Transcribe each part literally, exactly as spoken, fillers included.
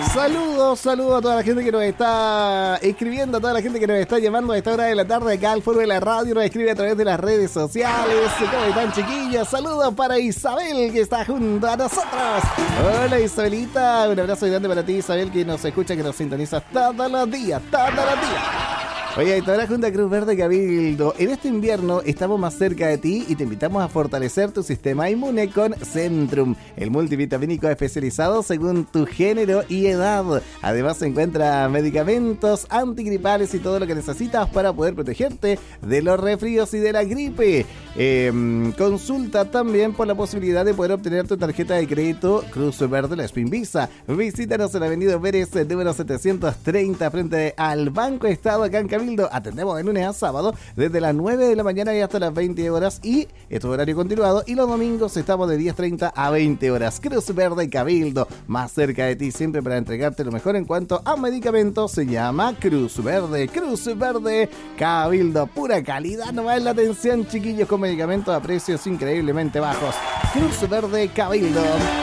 Saludos, saludos a toda la gente que nos está escribiendo, a toda la gente que nos está llamando a esta hora de la tarde acá al foro de la radio, nos escribe a través de las redes sociales. ¿Cómo están, chiquillos? Saludos para Isabel, que está junto a nosotros. Hola, Isabelita, un abrazo grande para ti, Isabel, que nos escucha, que nos sintoniza todos los días, todos los días. Oye, esta hora Junta Cruz Verde Cabildo. En este invierno estamos más cerca de ti y te invitamos a fortalecer tu sistema inmune con Centrum, el multivitamínico especializado según tu género y edad. Además se encuentra medicamentos antigripales y todo lo que necesitas para poder protegerte de los resfríos y de la gripe. Eh, consulta también por la posibilidad de poder obtener tu tarjeta de crédito Cruz Verde La Spin Visa. Visítanos en la avenida Pérez, número setecientos treinta, frente al Banco Estado acá en Cabildo. Atendemos de lunes a sábado desde las nueve de la mañana y hasta las veinte horas, y esto es horario continuado, y los domingos estamos de diez treinta a veinte horas. Cruz Verde Cabildo, más cerca de ti siempre para entregarte lo mejor en cuanto a medicamentos. Se llama Cruz Verde, Cruz Verde Cabildo, pura calidad nomás en la atención, chiquillos, con medicamentos a precios increíblemente bajos. Cruz Verde Cabildo.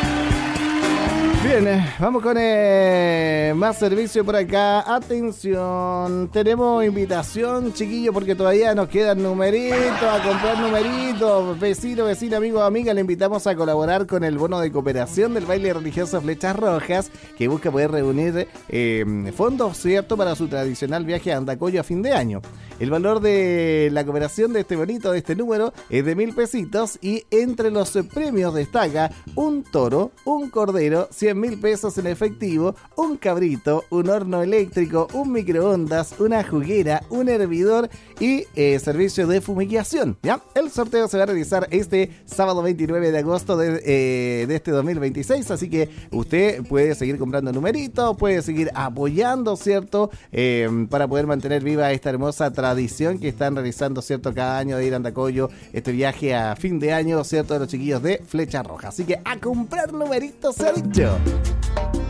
Bien, vamos con eh, más servicio por acá. Atención, tenemos invitación, chiquillos, porque todavía nos quedan numeritos, a comprar numeritos. Vecino, vecina, amigo, amiga, le invitamos a colaborar con el bono de cooperación del baile religioso Flechas Rojas, que busca poder reunir eh, fondos, ¿cierto?, para su tradicional viaje a Andacollo a fin de año. El valor de la cooperación de este bonito, de este número, es de mil pesitos, y entre los premios destaca un toro, un cordero, cien mil pesos en efectivo, un cabrito, un horno eléctrico, un microondas, una juguera, un hervidor y eh, servicio de fumigación. ¿Ya? El sorteo se va a realizar este sábado veintinueve de agosto de, eh, de este dos mil veintiséis, así que usted puede seguir comprando numeritos, puede seguir apoyando, ¿cierto? Eh, para poder mantener viva esta hermosa tradición que están realizando, ¿cierto?, cada año de ir a Andacollo, este viaje a fin de año, ¿cierto?, de los chiquillos de Flecha Roja. Así que a comprar numeritos, se ha dicho.